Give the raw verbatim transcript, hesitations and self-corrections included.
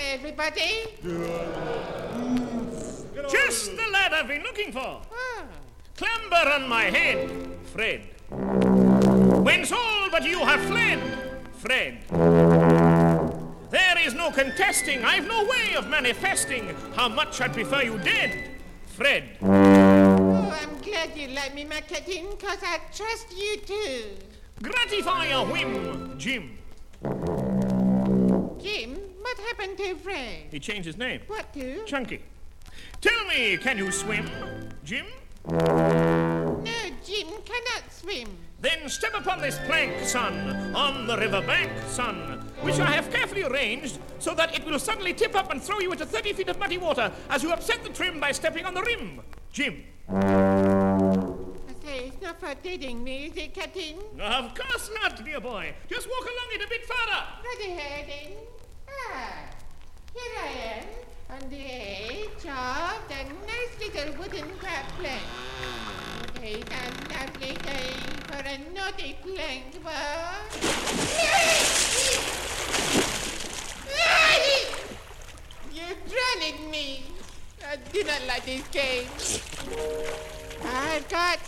everybody. Just the lad I've been looking for. Ah. Clamber on my head, Fred. Whence all but you have fled, Fred. There is no contesting, I've no way of manifesting how much I'd prefer you dead, Fred. Oh, I'm glad you like me, my captain, because I trust you too. Gratify your whim, Jim. Jim, what happened to Fred? He changed his name. What to? Chunky. Tell me, can you swim, Jim? No, Jim cannot swim. Then step upon this plank, son, on the river bank, son, which I have carefully arranged so that it will suddenly tip up and throw you into thirty feet of muddy water as you upset the trim by stepping on the rim, Jim. I say, it's not for dating me, is it, Captain? Of course not, dear boy. Just walk along it a bit further. Ready, Harding? Ah, here I am, on the edge of the nice little wooden crab plank. It's a lovely day for a naughty plank, but... You're drowning me. I do not like this game. I've got